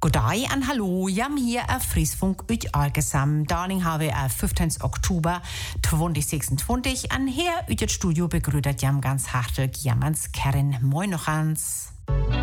Goddag an hallo, jam hier a Friesfunk ut allgesam. Darling habe a 15. Oktober 2026 an her ut Studio begrüßt jam ganz hartelig jammans Karen Moin noch ans.